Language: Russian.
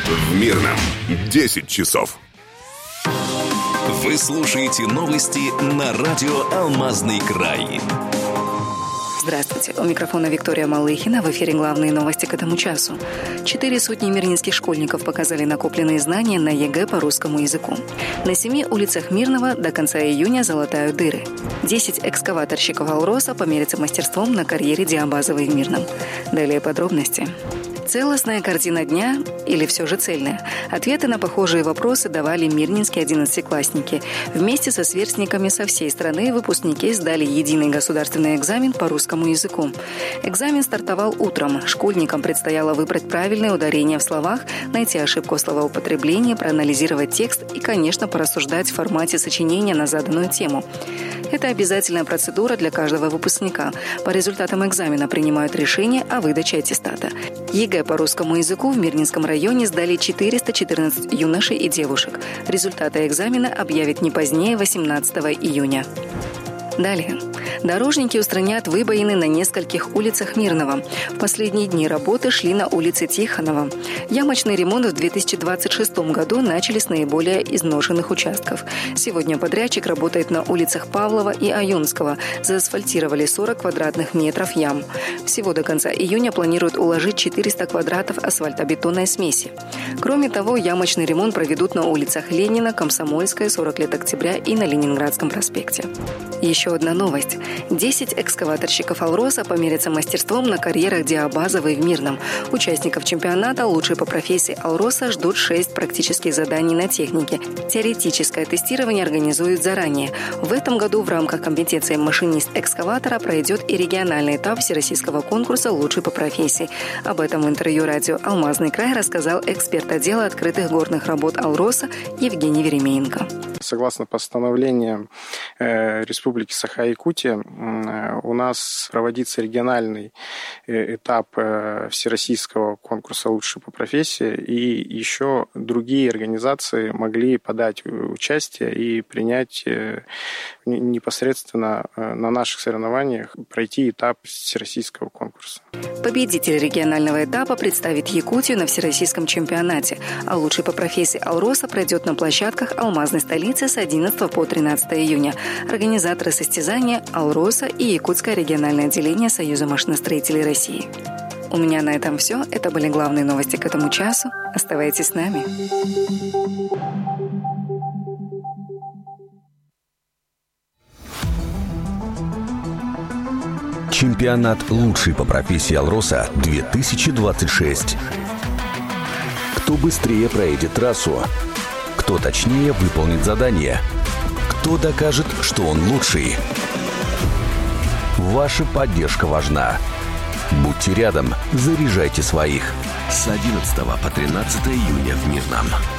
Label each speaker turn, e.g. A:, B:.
A: В Мирном 10 часов.
B: Вы слушаете новости на радио «Алмазный край».
C: Здравствуйте. У микрофона Виктория Малыхина. В эфире главные новости к этому часу. 4 сотни мирнинских школьников показали накопленные знания на ЕГЭ по русскому языку. На 7 улицах Мирного до конца июня залатают дыры. 10 экскаваторщиков «Алроса» померятся мастерством на карьере Диабазовой в Мирном. Далее подробности. Целостная картина дня или все же цельная? Ответы на похожие вопросы давали мирнинские 11-классники. Вместе со сверстниками со всей страны выпускники сдали единый государственный экзамен по русскому языку. Экзамен стартовал утром. Школьникам предстояло выбрать правильные ударения в словах, найти ошибку словоупотребления, проанализировать текст и, конечно, порассуждать в формате сочинения на заданную тему. Это обязательная процедура для каждого выпускника. По результатам экзамена принимают решение о выдаче аттестата. ЕГЭ по русскому языку в Мирнинском районе сдали 414 юношей и девушек. Результаты экзамена объявят не позднее 18 июня. Далее. Дорожники устранят выбоины на нескольких улицах Мирного. В последние дни работы шли на улице Тихонова. Ямочный ремонт в 2026 году начали с наиболее изношенных участков. Сегодня подрядчик работает на улицах Павлова и Аюнского. Заасфальтировали 40 квадратных метров ям. Всего до конца июня планируют уложить 400 квадратов асфальтобетонной смеси. Кроме того, ямочный ремонт проведут на улицах Ленина, Комсомольская, 40 лет октября и на Ленинградском проспекте. Еще одна новость. 10 экскаваторщиков «Алроса» померятся мастерством на карьерах Диабазовой в Мирном. Участников чемпионата лучшие по профессии «Алроса» ждут 6 практических заданий на технике. Теоретическое тестирование организуют заранее. В этом году в рамках компетенции машинист-экскаватора пройдет и региональный этап всероссийского конкурса «Лучший по профессии». Об этом в интервью радио «Алмазный край» рассказал эксперт отдела открытых горных работ «Алроса» Евгений Веремеенко.
D: Согласно постановлениям Республики Саха-Якутия, у нас проводится региональный этап всероссийского конкурса «Лучший по профессии», и еще другие организации могли подать участие и принять непосредственно на наших соревнованиях, пройти этап всероссийского конкурса.
C: Победитель регионального этапа представит Якутию на всероссийском чемпионате, а «Лучший по профессии «Алроса» пройдет на площадках Алмазной столицы с 11 по 13 июня. Организаторы состязания «Алроса» и Якутское региональное отделение Союза машиностроителей России. У меня на этом все. Это были главные новости к этому часу. Оставайтесь с нами.
B: Чемпионат «Лучший по профессии «Алроса» 2026. Кто быстрее проедет трассу? Кто точнее выполнит задание? Кто докажет, что он лучший? Ваша поддержка важна. Будьте рядом, заряжайте своих. С 11 по 13 июня в Мирном.